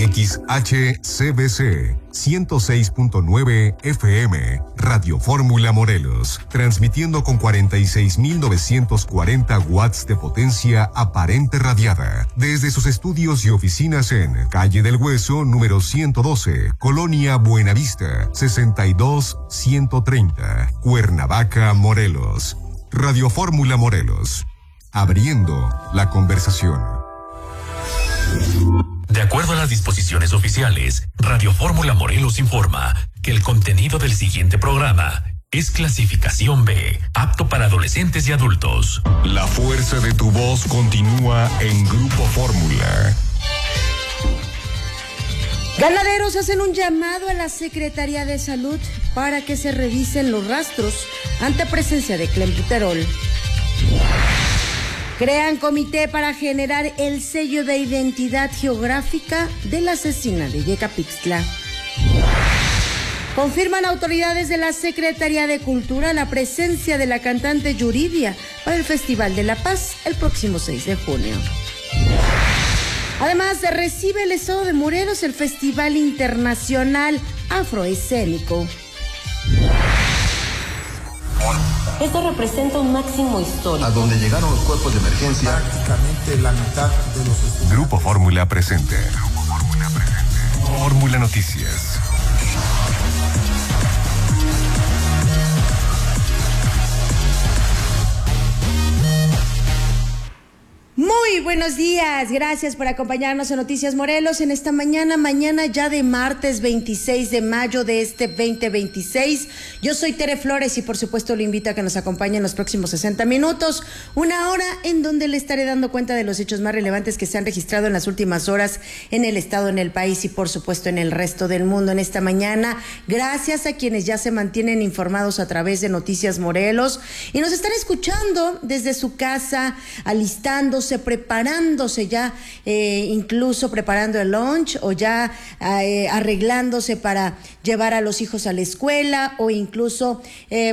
XHCBC 106.9 FM, Radio Fórmula Morelos, transmitiendo con 46.940 watts de potencia aparente radiada, desde sus estudios y oficinas en Calle del Hueso, número 112, Colonia Buenavista, 62130, Cuernavaca, Morelos. Radio Fórmula Morelos, abriendo la conversación. De acuerdo a las disposiciones oficiales, Radio Fórmula Morelos informa que el contenido del siguiente programa es clasificación B, apto para adolescentes y adultos. La fuerza de tu voz continúa en Grupo Fórmula. Ganaderos hacen un llamado a la Secretaría de Salud para que se revisen los rastros ante presencia de clenbuterol. Crean comité para generar el sello de identidad geográfica de la asesina de Yecapixtla. Confirman autoridades de la Secretaría de Cultura la presencia de la cantante Yuridia para el Festival de la Paz el próximo 6 de junio. Además, recibe el estado de Morelos el Festival Internacional Afroescénico. Esto representa un máximo histórico. A donde llegaron los cuerpos de emergencia. Prácticamente la mitad de los estudiantes. Grupo Fórmula presente. Fórmula Noticias. Muy buenos días, gracias por acompañarnos en Noticias Morelos en esta mañana ya de martes 26 de mayo de este 2026. Yo soy Tere Flores y por supuesto lo invito a que nos acompañe en los próximos 60 minutos, una hora en donde le estaré dando cuenta de los hechos más relevantes que se han registrado en las últimas horas en el estado, en el país y por supuesto en el resto del mundo en esta mañana. Gracias a quienes ya se mantienen informados a través de Noticias Morelos y nos están escuchando desde su casa, alistándose, preparándose ya, incluso preparando el lunch o ya arreglándose para llevar a los hijos a la escuela o incluso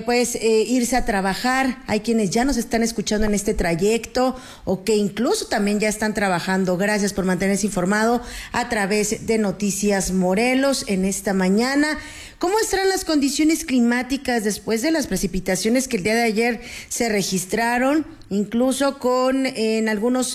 irse a trabajar. Hay quienes ya nos están escuchando en este trayecto o que incluso también ya están trabajando. Gracias por mantenerse informado a través de Noticias Morelos en esta mañana. ¿Cómo estarán las condiciones climáticas después de las precipitaciones que el día de ayer se registraron, incluso con en algunos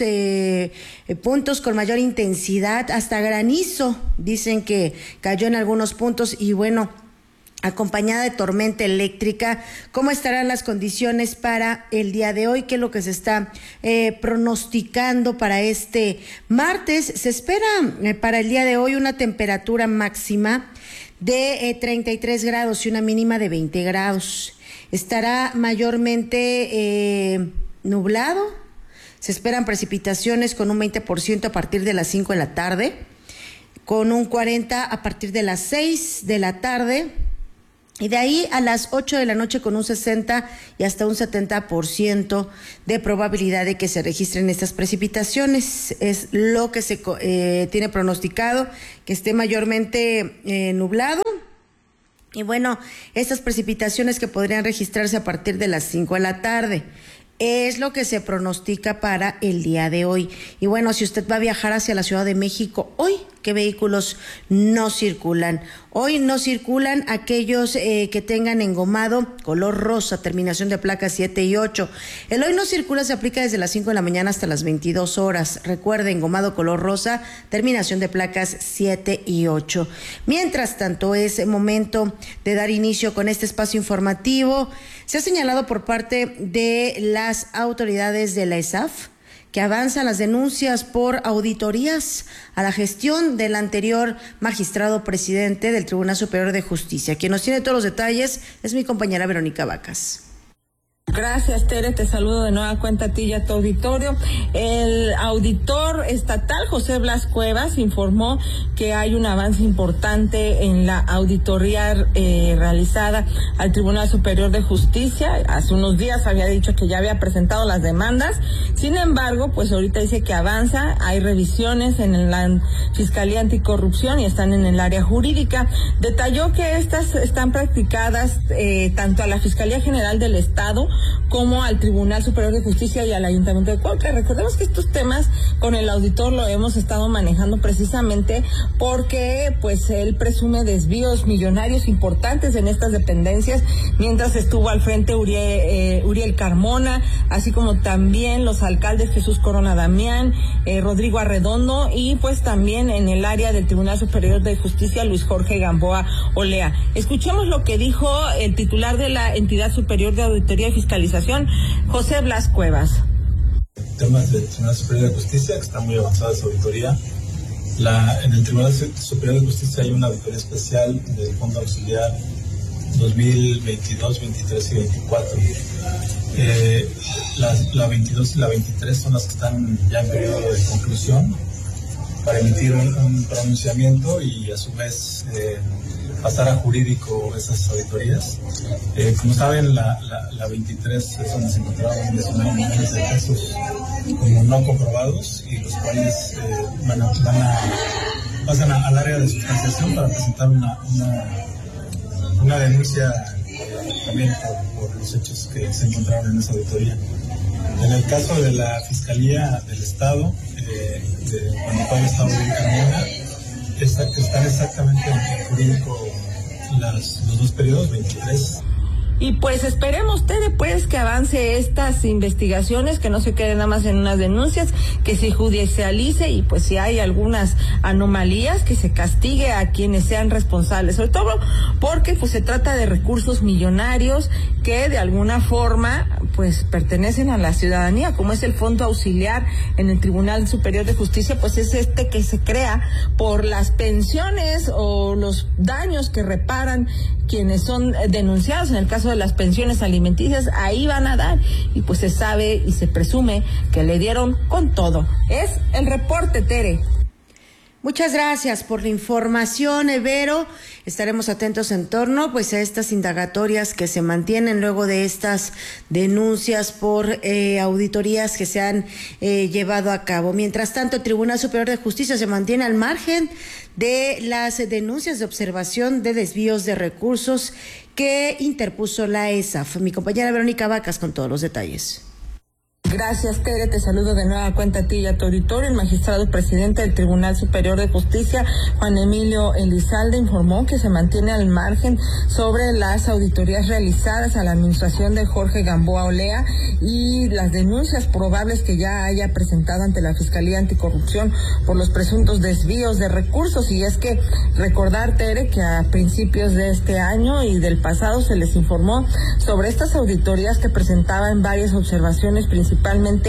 puntos con mayor intensidad, hasta granizo? Dicen que cayó en algunos puntos y bueno, acompañada de tormenta eléctrica. ¿Cómo estarán las condiciones para el día de hoy? ¿Qué es lo que se está pronosticando para este martes? Se espera para el día de hoy una temperatura máxima de 33 grados y una mínima de 20 grados. Estará mayormente nublado. Se esperan precipitaciones con un 20% a partir de las 5 de la tarde, con un 40% a partir de las 6 de la tarde, y de ahí a las 8 de la noche con un 60 y hasta un 70% de probabilidad de que se registren estas precipitaciones. Es lo que se tiene pronosticado, que esté mayormente nublado. Y bueno, estas precipitaciones que podrían registrarse a partir de las 5 de la tarde. Es lo que se pronostica para el día de hoy. Y bueno, si usted va a viajar hacia la Ciudad de México hoy, ¿qué vehículos no circulan? Hoy no circulan aquellos que tengan engomado color rosa, terminación de placas 7 y 8. El hoy no circula se aplica desde las 5 de la mañana hasta las 22 horas. Recuerde, engomado color rosa, terminación de placas 7 y 8. Mientras tanto, es momento de dar inicio con este espacio informativo. Se ha señalado por parte de las autoridades de la ESAF que avanzan las denuncias por auditorías a la gestión del anterior magistrado presidente del Tribunal Superior de Justicia. Quien nos tiene todos los detalles es mi compañera Verónica Vacas. Gracias, Tere, te saludo de nueva cuenta a ti y a tu auditorio. El auditor estatal José Blas Cuevas informó que hay un avance importante en la auditoría realizada al Tribunal Superior de Justicia. Hace unos días había dicho que ya había presentado las demandas. Sin embargo, pues ahorita dice que avanza, hay revisiones en la Fiscalía Anticorrupción y están en el área jurídica. Detalló que estas están practicadas tanto a la Fiscalía General del Estado como al Tribunal Superior de Justicia y al Ayuntamiento de Cuautla. Recordemos que estos temas con el auditor lo hemos estado manejando precisamente porque pues él presume desvíos millonarios importantes en estas dependencias, mientras estuvo al frente Uriel Carmona, así como también los alcaldes Jesús Corona Damián, Rodrigo Arredondo, y pues también en el área del Tribunal Superior de Justicia Luis Jorge Gamboa Olea. Escuchemos lo que dijo el titular de la entidad superior de auditoría y fiscalización, José Blas Cuevas. Temas del Tribunal Superior de Justicia, que está muy avanzada esa auditoría. En el Tribunal Superior de Justicia hay una auditoría especial del Fondo Auxiliar 2022, 23 y 24. La 22 y la 23 son las que están ya en periodo de conclusión para emitir un pronunciamiento y a su vez pasar a jurídico esas auditorías. Como saben, la 23 es donde se encontraron 19 millones de pesos como no comprobados y los cuales pasan al área de sustanciación para presentar una denuncia también por los hechos que se encontraron en esa auditoría. En el caso de la Fiscalía del Estado, cuando todo el Estado de Carmona, están exactamente en jurídico los dos periodos, 23. Y pues esperemos, Tere, pues que avance estas investigaciones, que no se queden nada más en unas denuncias, que se judicialice y pues si hay algunas anomalías, que se castigue a quienes sean responsables, sobre todo porque pues se trata de recursos millonarios que de alguna forma pues pertenecen a la ciudadanía, como es el Fondo Auxiliar en el Tribunal Superior de Justicia, pues es que se crea por las pensiones o los daños que reparan quienes son denunciados. En el caso de las pensiones alimenticias, ahí van a dar, y pues se sabe y se presume que le dieron con todo. Es el reporte, Tere. Muchas gracias por la información, Vero. Estaremos atentos en torno pues a estas indagatorias que se mantienen luego de estas denuncias por auditorías que se han llevado a cabo. Mientras tanto, el Tribunal Superior de Justicia se mantiene al margen de las denuncias de observación de desvíos de recursos que interpuso la ESAF. Mi compañera Verónica Vacas con todos los detalles. Gracias, Tere. Te saludo de nueva cuenta a ti y a tu auditorio. El magistrado presidente del Tribunal Superior de Justicia, Juan Emilio Elizalde, informó que se mantiene al margen sobre las auditorías realizadas a la administración de Jorge Gamboa Olea y las denuncias probables que ya haya presentado ante la Fiscalía Anticorrupción por los presuntos desvíos de recursos. Y es que recordar, Tere, que a principios de este año y del pasado se les informó sobre estas auditorías que presentaban varias observaciones, principalmente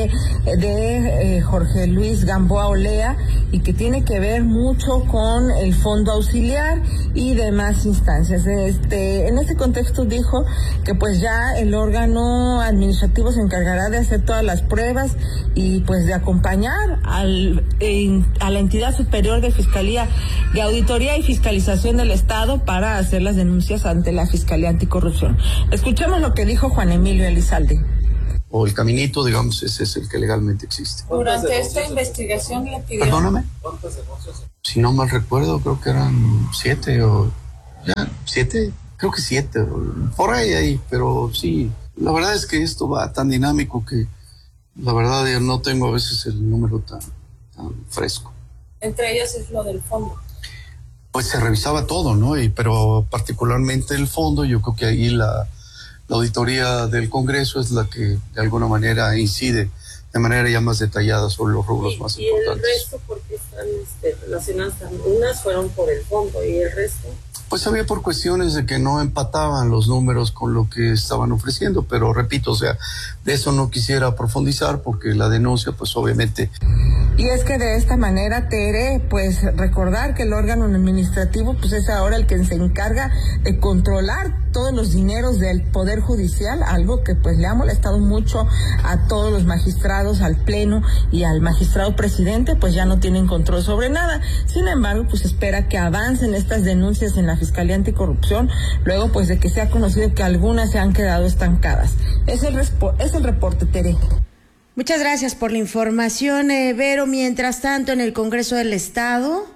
de Jorge Luis Gamboa Olea, y que tiene que ver mucho con el Fondo Auxiliar y demás instancias. En este contexto dijo que pues ya el órgano administrativo se encargará de hacer todas las pruebas y pues de acompañar a la entidad superior de Fiscalía de Auditoría y Fiscalización del Estado para hacer las denuncias ante la Fiscalía Anticorrupción. Escuchemos lo que dijo Juan Emilio Elizalde. O el caminito, digamos, ese es el que legalmente existe. Durante esta investigación le pidió... Perdóname. Si no mal recuerdo, creo que eran 7 o... ¿Ya? ¿7? Creo que 7. Por ahí, pero sí. La verdad es que esto va tan dinámico que la verdad yo no tengo a veces el número tan fresco. Entre ellas es lo del fondo. Pues se revisaba todo, ¿no? Pero particularmente el fondo, yo creo que ahí la auditoría del Congreso es la que de alguna manera incide de manera ya más detallada sobre los rubros más importantes. ¿Y el resto por qué están relacionadas? Unas fueron por el fondo y el resto... Pues había por cuestiones de que no empataban los números con lo que estaban ofreciendo, pero repito, o sea, de eso no quisiera profundizar porque la denuncia, pues obviamente... Y es que de esta manera, Tere, pues recordar que el órgano administrativo pues es ahora el que se encarga de controlar todos los dineros del Poder Judicial, algo que pues le ha molestado mucho a todos los magistrados, al Pleno y al magistrado presidente, pues ya no tienen control sobre nada. Sin embargo, pues espera que avancen estas denuncias en la Fiscalía Anticorrupción, luego pues de que se ha conocido que algunas se han quedado estancadas. Es el reporte, Tere. Muchas gracias por la información, Vero. Mientras tanto, en el Congreso del Estado,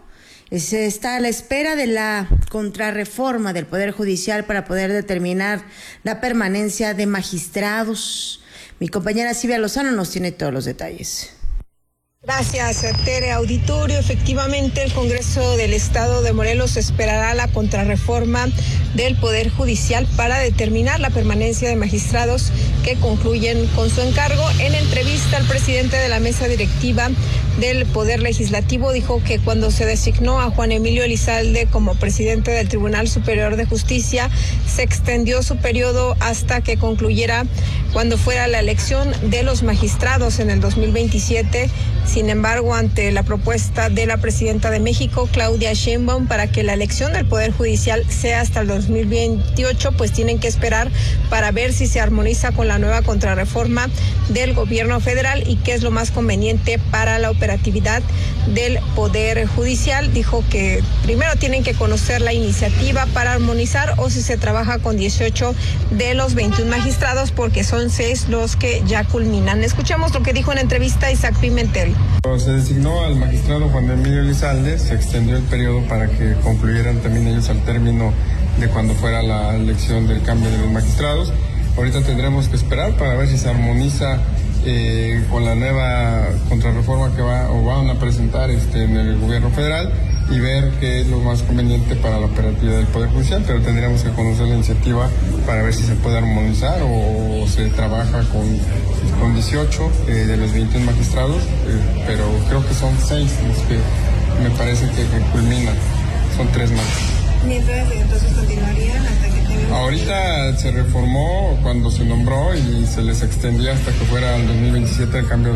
Se está a la espera de la contrarreforma del Poder Judicial para poder determinar la permanencia de magistrados. Mi compañera Silvia Lozano nos tiene todos los detalles. Gracias, Tere. Auditorio, efectivamente el Congreso del Estado de Morelos esperará la contrarreforma del Poder Judicial para determinar la permanencia de magistrados que concluyen con su encargo. En entrevista, el presidente de la mesa directiva del Poder Legislativo dijo que cuando se designó a Juan Emilio Elizalde como presidente del Tribunal Superior de Justicia, se extendió su periodo hasta que concluyera cuando fuera la elección de los magistrados en el 2027. Sin embargo, ante la propuesta de la presidenta de México, Claudia Sheinbaum, para que la elección del Poder Judicial sea hasta el 2028, pues tienen que esperar para ver si se armoniza con la nueva contrarreforma del gobierno federal y qué es lo más conveniente para la operatividad del Poder Judicial. Dijo que primero tienen que conocer la iniciativa para armonizar o si se trabaja con 18 de los 21 magistrados, porque son 6 los que ya culminan. Escuchamos lo que dijo en entrevista Isaac Pimentel. Se designó al magistrado Juan Emilio Elizalde, se extendió el periodo para que concluyeran también ellos al término de cuando fuera la elección del cambio de los magistrados. Ahorita tendremos que esperar para ver si se armoniza con la nueva contrarreforma que van a presentar en el gobierno federal y ver qué es lo más conveniente para la operatividad del Poder Judicial, pero tendríamos que conocer la iniciativa para ver si se puede armonizar o se trabaja con 18 de los 21 magistrados, pero creo que son 6 los que me parece que culminan, son 3 más. Mientras, entonces continuarían hasta que tengan... Ahorita se reformó cuando se nombró y se les extendía hasta que fuera el 2027 el cambio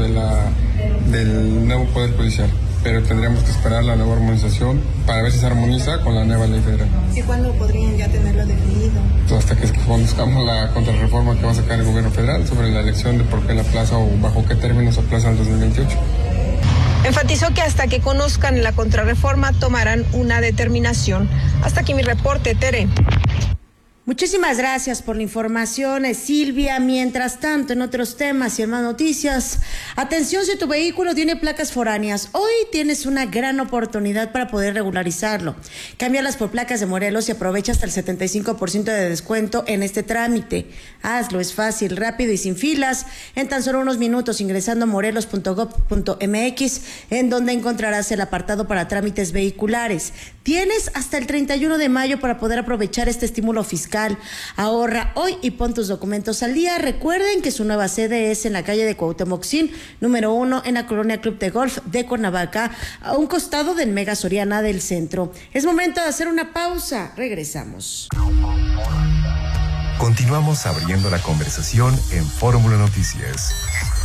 del nuevo Poder Judicial. Pero tendríamos que esperar la nueva armonización para ver si se armoniza con la nueva ley federal. ¿Y cuándo podrían ya tenerlo definido? Hasta que conozcamos la contrarreforma que va a sacar el gobierno federal sobre la elección de por qué la plaza o bajo qué términos se aplaza el 2028. Enfatizó que hasta que conozcan la contrarreforma tomarán una determinación. Hasta aquí mi reporte, Tere. Muchísimas gracias por la información, Silvia. Mientras tanto, en otros temas y en más noticias, atención si tu vehículo tiene placas foráneas. Hoy tienes una gran oportunidad para poder regularizarlo. Cámbialas por placas de Morelos y aprovecha hasta el 75% de descuento en este trámite. Hazlo, es fácil, rápido y sin filas. En tan solo unos minutos ingresando a morelos.gov.mx, en donde encontrarás el apartado para trámites vehiculares. Tienes hasta el 31 de mayo para poder aprovechar este estímulo fiscal. Ahorra hoy y pon tus documentos al día. Recuerden que su nueva sede es en la calle de Cuauhtémoc Sin, número 1, en la colonia Club de Golf de Cuernavaca, a un costado del Mega Soriana del centro. Es momento de hacer una pausa. Regresamos. Continuamos abriendo la conversación en Fórmula Noticias.